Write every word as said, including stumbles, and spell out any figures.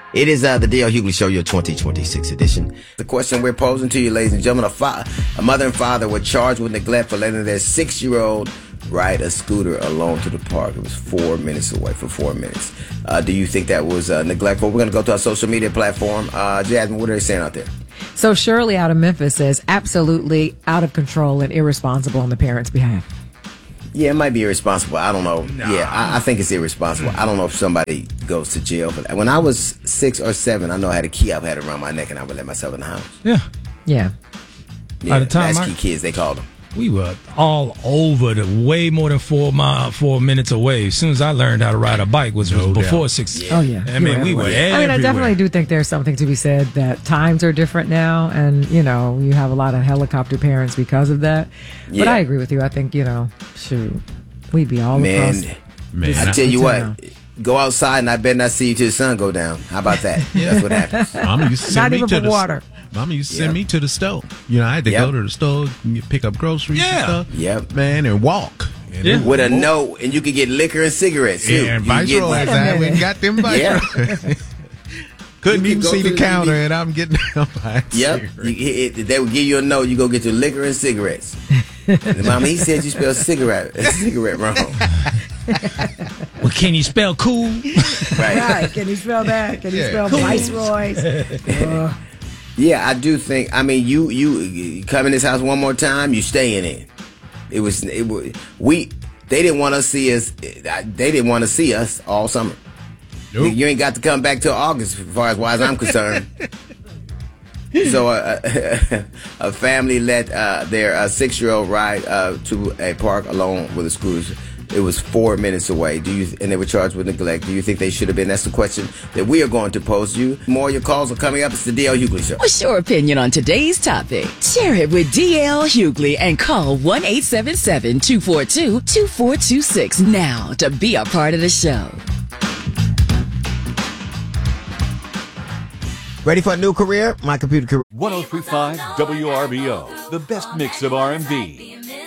It is uh, the D L Hughley Show, your twenty twenty-six edition. The question we're posing to you, ladies and gentlemen, a, fa- a mother and father were charged with neglect for letting their six-year-old ride a scooter alone to the park. It was four minutes away for four minutes. Uh, do you think that was uh, neglectful? We're going to go to our social media platform. Uh, Jasmine, what are they saying out there? So Shirley out of Memphis says, absolutely out of control and irresponsible on the parents' behalf. Yeah, it might be irresponsible. I don't know. Nah. Yeah, I, I think it's irresponsible. I don't know if somebody goes to jail for that. When I was six or seven, I know I had a key I had around my neck and I would let myself in the house. Yeah. Yeah. Yeah, By the time latchkey I- kids, they called them. We were all over the way more than four mile, four minutes away. As soon as I learned how to ride a bike, was, was No before doubt. six. Oh, yeah. I You mean, were we were everywhere. everywhere. I mean, I definitely do think there's something to be said that times are different now, and, you know, you have a lot of helicopter parents because of that. But Yeah. I agree with you. I think, you know, shoot, we'd be all Man, across. Man, I I- tell you Town. what, go outside and I better not see you till the sun go down. How about that? That's what happens. Mama used to send Not me even to for the water. Mama used to send Yep. me to the store. You know, I had to Yep. go to the store and pick up groceries Yeah. and stuff. Yep. Man, and walk. And Yeah. it- With a note, and you can get liquor and cigarettes too. Yeah, and You can get- Viceroy's. Wait a I went and minute. got them Yeah. Viceroys. Couldn't You even could go see to the the counter, D V D. and I'm getting down by Yep. You, it, it- they would give you a note. You go get your liquor and cigarettes. And Mama, he said you spelled cigarette cigarette wrong. Well, can you spell cool? Right. Right. Can you spell that? Can you Yeah. spell Viceroys? Uh, Yeah, I do think. I mean, you you, you come in this house one more time, you stay in it. It was it was we. They didn't want to see us. They didn't want to see us all summer. Nope. You ain't got to come back till August, as far as why as I'm concerned. So uh, a family let uh, their uh, six-year-old ride uh, to a park alone with a scooter. It was four minutes away. Do you? And they were charged with neglect. Do you think they should have been? That's the question that we are going to pose to you. More of your calls are coming up. It's the D L Hughley Show. What's your opinion on today's topic? Share it with D L Hughley and call one eight seven seven, two four two, two four two six now to be a part of the show. Ready for a new career? My computer career. one oh three point five W R B O, the best mix of R and B.